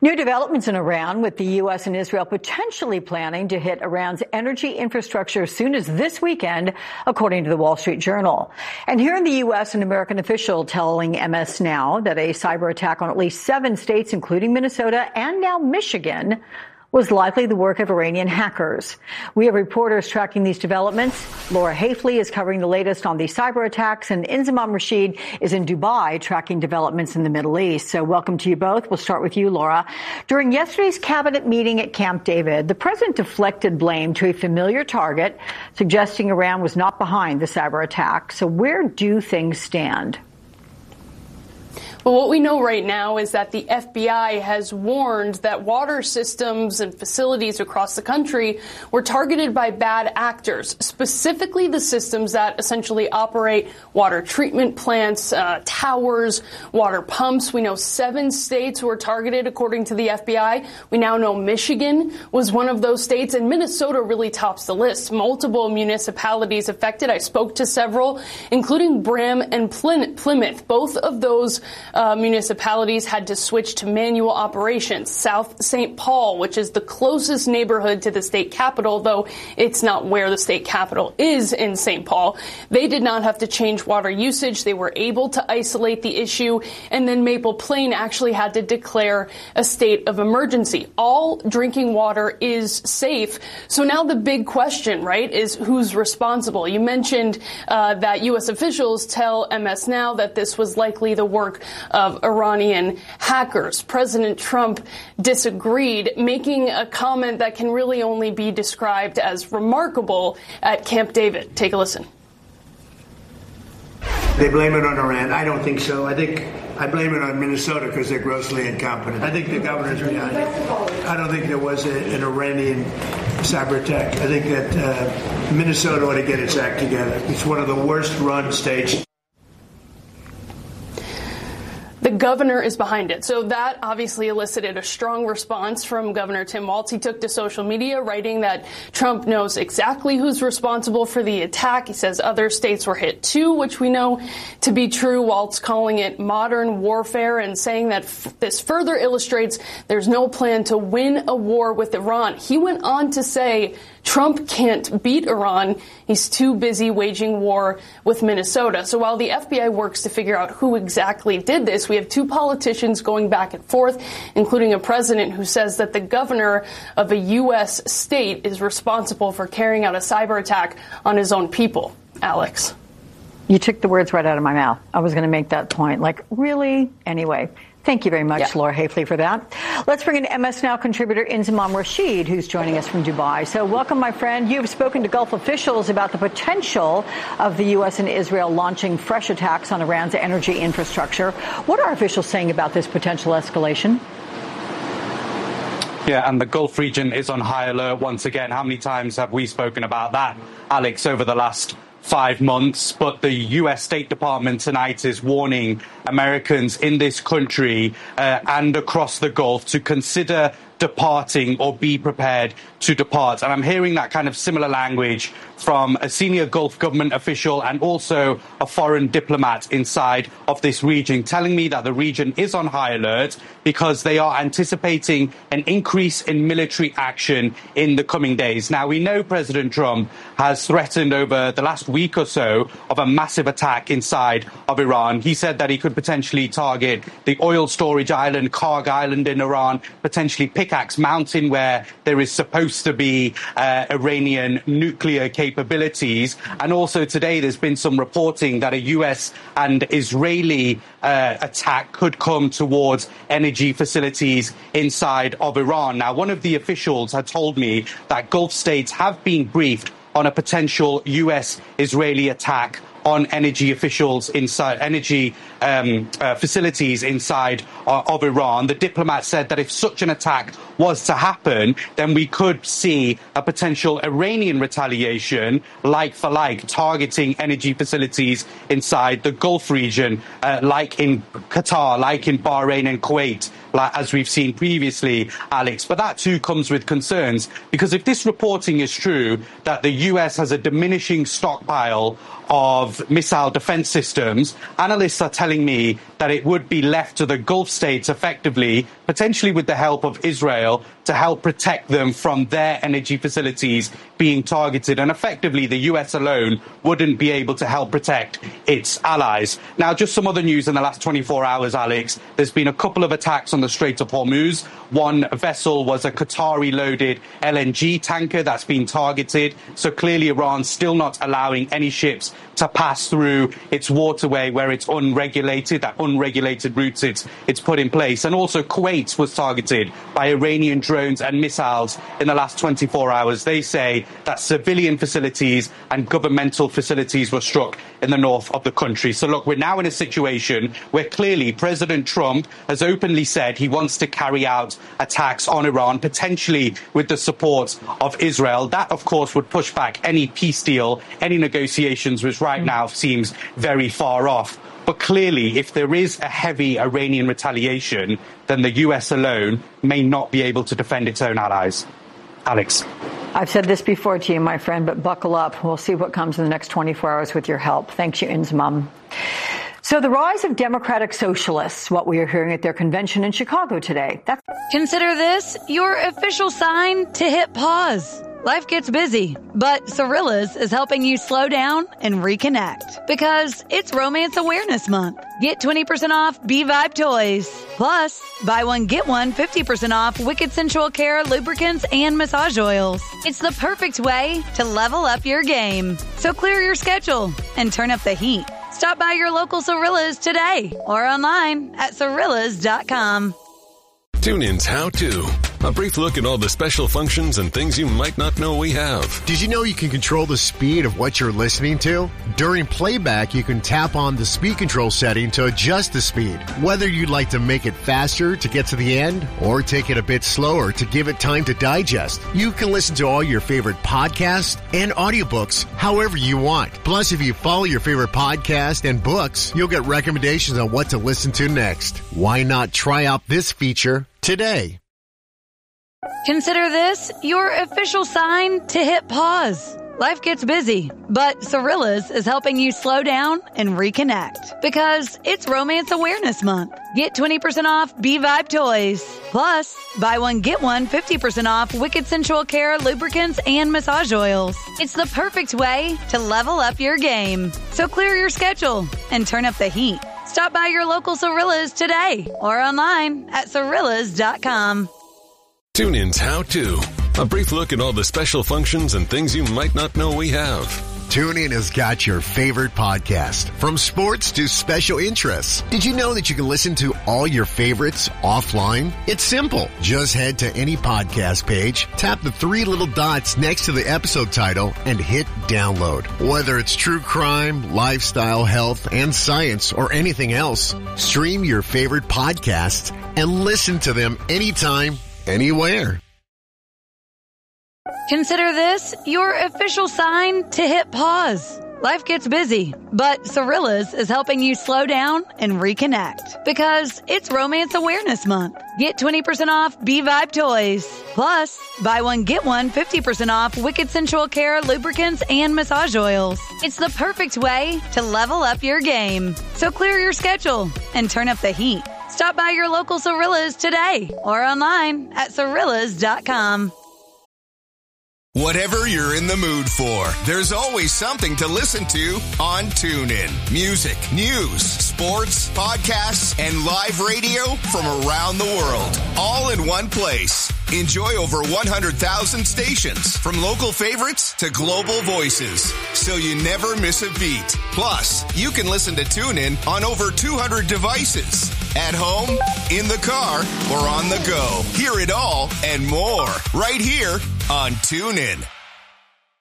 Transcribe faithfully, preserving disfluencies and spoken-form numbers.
New developments in Iran, with the U S and Israel potentially planning to hit Iran's energy infrastructure as soon as this weekend, according to the Wall Street Journal. And here in the U S, an American official telling M S Now that a cyber attack on at least seven states, including Minnesota and now Michigan, was likely the work of Iranian hackers. We have reporters tracking these developments. Laura Hafley is covering the latest on these cyber attacks, and Inzamam Rashid is in Dubai tracking developments in the Middle East. So welcome to you both. We'll start with you, Laura. During yesterday's cabinet meeting at Camp David, the president deflected blame to a familiar target, suggesting Iran was not behind the cyber attack. So where do things stand? Well, what we know right now is that the F B I has warned that water systems and facilities across the country were targeted by bad actors, specifically the systems that essentially operate water treatment plants, uh, towers, water pumps. We know seven states were targeted, according to the F B I. We now know Michigan was one of those states, and Minnesota really tops the list. Multiple municipalities affected. I spoke to several, including Bram and Plymouth. Both of those Uh, municipalities had to switch to manual operations. South Saint Paul, which is the closest neighborhood to the state capital, though it's not where the state capital is in Saint Paul, they did not have to change water usage. They were able to isolate the issue. And then Maple Plain actually had to declare a state of emergency. All drinking water is safe. So now the big question, right, is who's responsible? You mentioned uh, that U S officials tell M S Now that this was likely the work of Iranian hackers. President Trump disagreed, making a comment that can really only be described as remarkable at Camp David. Take a listen. They blame it on Iran. I don't think so. I think I blame it on Minnesota because they're grossly incompetent. I think the governor's behind it. I don't think there was a, an Iranian cyber attack. I think that uh, Minnesota ought to get its act together. It's one of the worst run states. The governor is behind it. So that obviously elicited a strong response from Governor Tim Walz. He took to social media, writing that Trump knows exactly who's responsible for the attack. He says other states were hit too, which we know to be true. Walz calling it modern warfare and saying that f- this further illustrates there's no plan to win a war with Iran. He went on to say Trump can't beat Iran. He's too busy waging war with Minnesota. So while the F B I works to figure out who exactly did this, we have two politicians going back and forth, including a president who says that the governor of a U S state is responsible for carrying out a cyber attack on his own people. Alex. You took the words right out of my mouth. I was going to make that point. Like, really? Anyway. Thank you very much, yeah. Laura Hafley, for that. Let's bring in M S Now contributor Inzamam Rashid, who's joining us from Dubai. So welcome, my friend. You've spoken to Gulf officials about the potential of the U S and Israel launching fresh attacks on Iran's energy infrastructure. What are officials saying about this potential escalation? Yeah, and the Gulf region is on high alert once again. How many times have we spoken about that, Alex, over the last five months? But the U S State Department tonight is warning Americans in this country uh, and across the Gulf to consider departing or be prepared to depart. And I'm hearing that kind of similar language from a senior Gulf government official and also a foreign diplomat inside of this region, telling me that the region is on high alert because they are anticipating an increase in military action in the coming days. Now, we know President Trump has threatened over the last week or so of a massive attack inside of Iran. He said that he could potentially target the oil storage island, Karg Island in Iran, potentially Pickaxe Mountain, where there is supposed to be uh, Iranian nuclear capabilities. And also today there's been some reporting that a U S and Israeli uh, attack could come towards energy facilities inside of Iran. Now, one of the officials had told me that Gulf states have been briefed on a potential U S-Israeli attack on energy officials inside energy um, uh, facilities inside uh, of Iran. The diplomat said that if such an attack was to happen, then we could see a potential Iranian retaliation, like for like, targeting energy facilities inside the Gulf region, uh, like in Qatar, like in Bahrain and Kuwait, like, as we've seen previously, Alex. But that too comes with concerns, because if this reporting is true, that the U S has a diminishing stockpile of missile defense systems, analysts are telling me that it would be left to the Gulf states effectively, potentially with the help of Israel, to help protect them from their energy facilities being targeted. And effectively, the U S alone wouldn't be able to help protect its allies. Now, just some other news in the last twenty-four hours, Alex. There's been a couple of attacks on the Strait of Hormuz. One vessel was a Qatari-loaded L N G tanker that's been targeted. So clearly, Iran's still not allowing any ships to pass through its waterway where it's unregulated, that unregulated route it's, it's put in place. And also Kuwait was targeted by Iranian drones and missiles in the last twenty-four hours. They say that civilian facilities and governmental facilities were struck in the north of the country. So look, we're now in a situation where clearly President Trump has openly said he wants to carry out attacks on Iran, potentially with the support of Israel. That, of course, would push back any peace deal, any negotiations, which right now seems very far off. But clearly, if there is a heavy Iranian retaliation, then the U S alone may not be able to defend its own allies. Alex. I've said this before to you, my friend, but buckle up. We'll see what comes in the next twenty-four hours with your help. Thanks, you, Inzmam. So the rise of democratic socialists, what we are hearing at their convention in Chicago today. That's- Consider this your official sign to hit pause. Life gets busy, but Cirillas is helping you slow down and reconnect because it's Romance Awareness Month. Get twenty percent off B-Vibe toys. Plus, buy one, get one fifty percent off Wicked Sensual Care lubricants and massage oils. It's the perfect way to level up your game. So clear your schedule and turn up the heat. Stop by your local Cirillas today or online at Cirillas dot com. TuneIn's How To. A brief look at all the special functions and things you might not know we have. Did you know you can control the speed of what you're listening to? During playback, you can tap on the speed control setting to adjust the speed. Whether you'd like to make it faster to get to the end or take it a bit slower to give it time to digest, you can listen to all your favorite podcasts and audiobooks however you want. Plus, if you follow your favorite podcast and books, you'll get recommendations on what to listen to next. Why not try out this feature today? Consider this your official sign to hit pause. Life gets busy, but Cirillas is helping you slow down and reconnect because it's Romance Awareness Month. Get twenty percent off B-Vibe toys. Plus, buy one, get one fifty percent off Wicked Sensual Care lubricants and massage oils. It's the perfect way to level up your game. So clear your schedule and turn up the heat. Stop by your local Cirillas today or online at Cirillas dot com. TuneIn's How To. A brief look at all the special functions and things you might not know we have. TuneIn has got your favorite podcast, from sports to special interests. Did you know that you can listen to all your favorites offline? It's simple. Just head to any podcast page, tap the three little dots next to the episode title, and hit download. Whether it's true crime, lifestyle, health, and science, or anything else, stream your favorite podcasts and listen to them anytime, anywhere. Consider this your official sign to hit pause. Life gets busy, but Cirillas is helping you slow down and reconnect because it's Romance Awareness Month. Get twenty percent off B-Vibe toys. Plus, buy one, get one fifty percent off Wicked Sensual Care lubricants and massage oils. It's the perfect way to level up your game. So clear your schedule and turn up the heat. Stop by your local Cirillas today or online at Cirillas dot com. Whatever you're in the mood for, there's always something to listen to on TuneIn. Music, news, sports, podcasts, and live radio from around the world, all in one place. Enjoy over one hundred thousand stations, from local favorites to global voices, so you never miss a beat. Plus, you can listen to TuneIn on over two hundred devices, at home, in the car, or on the go. Hear it all and more right here on TuneIn.